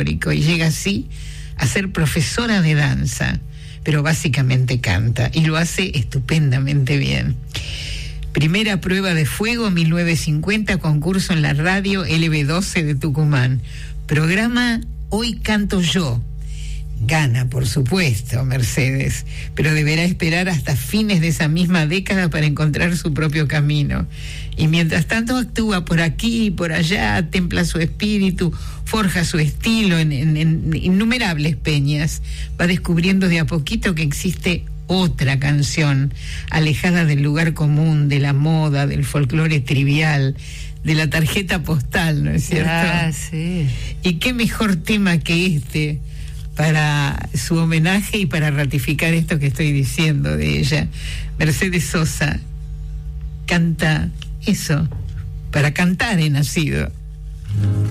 folclórico y llega así a ser profesora de danza, pero básicamente canta y lo hace estupendamente bien. Primera prueba de fuego, 1950, concurso en la radio LB12 de Tucumán. Programa Hoy Canto Yo. Gana, por supuesto, Mercedes, pero deberá esperar hasta fines de esa misma década para encontrar su propio camino. Y mientras tanto actúa por aquí y por allá, templa su espíritu, forja su estilo en innumerables peñas. Va descubriendo de a poquito que existe otra canción, alejada del lugar común, de la moda, del folclore trivial, de la tarjeta postal, ¿no es cierto? Ah, sí. Y qué mejor tema que este para su homenaje y para ratificar esto que estoy diciendo de ella. Mercedes Sosa canta eso, para cantar he nacido.